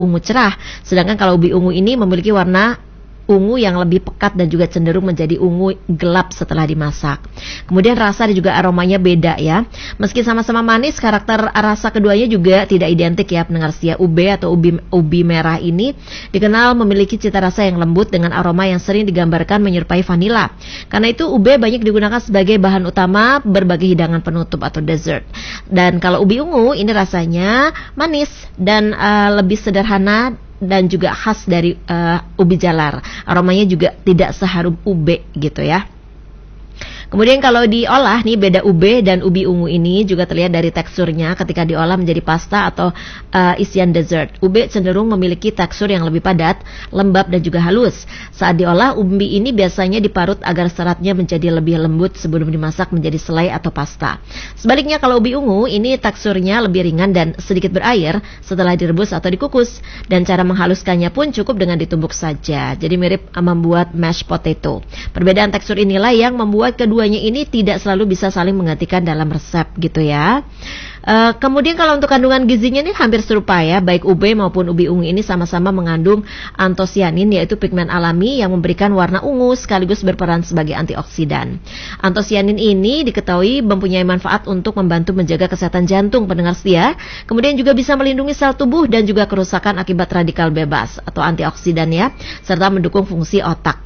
ungu cerah. Sedangkan kalau ubi ungu ini memiliki warna ungu yang lebih pekat dan juga cenderung menjadi ungu gelap setelah dimasak. Kemudian rasa dan juga aromanya beda ya. Meski sama-sama manis, karakter rasa keduanya juga tidak identik ya pendengar setia. Ube atau ubi merah ini dikenal memiliki cita rasa yang lembut dengan aroma yang sering digambarkan menyerupai vanila. Karena itu ube banyak digunakan sebagai bahan utama berbagai hidangan penutup atau dessert. Dan kalau ubi ungu ini rasanya manis dan lebih sederhana dan juga khas dari ubi jalar. Aromanya juga tidak seharum ube gitu ya. Kemudian kalau diolah nih, beda ube dan ubi ungu ini juga terlihat dari teksturnya ketika diolah menjadi pasta atau isian dessert. Ube cenderung memiliki tekstur yang lebih padat, lembab dan juga halus. Saat diolah, ubi ini biasanya diparut agar seratnya menjadi lebih lembut sebelum dimasak menjadi selai atau pasta. Sebaliknya kalau ubi ungu ini teksturnya lebih ringan dan sedikit berair setelah direbus atau dikukus. Dan cara menghaluskannya pun cukup dengan ditumbuk saja. Jadi mirip membuat mashed potato. Perbedaan tekstur inilah yang membuat keduanya ini tidak selalu bisa saling menggantikan dalam resep gitu ya. Kemudian kalau untuk kandungan gizinya ini hampir serupa ya. Baik ube maupun ubi ungu ini sama-sama mengandung antosianin, yaitu pigmen alami yang memberikan warna ungu sekaligus berperan sebagai antioksidan. Antosianin ini diketahui mempunyai manfaat untuk membantu menjaga kesehatan jantung pendengar setia. Kemudian juga bisa melindungi sel tubuh dan juga kerusakan akibat radikal bebas atau antioksidan ya, serta mendukung fungsi otak.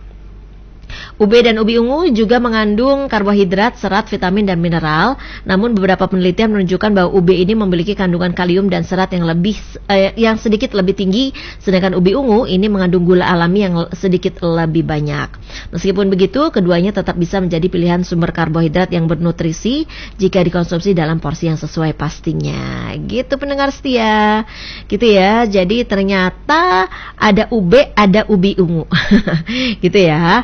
Ube dan ubi ungu juga mengandung karbohidrat, serat, vitamin, dan mineral. Namun beberapa penelitian menunjukkan bahwa ube ini memiliki kandungan kalium dan serat yang sedikit lebih tinggi, sedangkan ubi ungu ini mengandung gula alami yang sedikit lebih banyak. Meskipun begitu, keduanya tetap bisa menjadi pilihan sumber karbohidrat yang bernutrisi jika dikonsumsi dalam porsi yang sesuai pastinya. Gitu pendengar setia. Gitu ya. Jadi ternyata ada ube, ada ubi ungu. Gitu ya.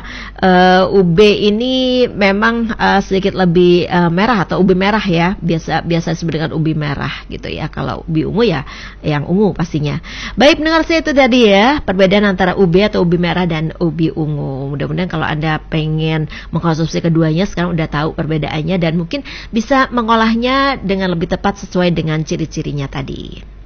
Ube ini memang sedikit lebih merah atau ubi merah ya, biasa disebut dengan ubi merah gitu ya. Kalau ubi ungu ya yang ungu pastinya. Baik pendengar saya, itu tadi ya perbedaan antara ube atau ubi merah dan ubi ungu. Mudah-mudahan kalau Anda pengen mengkonsumsi keduanya sekarang udah tahu perbedaannya dan mungkin bisa mengolahnya dengan lebih tepat sesuai dengan ciri-cirinya tadi.